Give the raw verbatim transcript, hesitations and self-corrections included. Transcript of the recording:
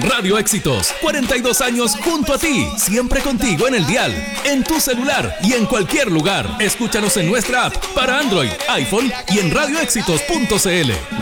Radio Éxitos, cuarenta y dos años junto a ti, siempre contigo en el dial, en tu celular y en cualquier lugar. Escúchanos en nuestra app para Android, iPhone y en radio éxitos punto c l.